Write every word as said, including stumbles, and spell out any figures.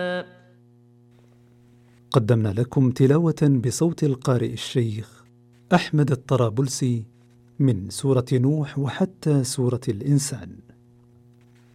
قدمنا لكم تلاوة بصوت القارئ الشيخ أحمد الطرابلسي من سورة نوح وحتى سورة الإنسان.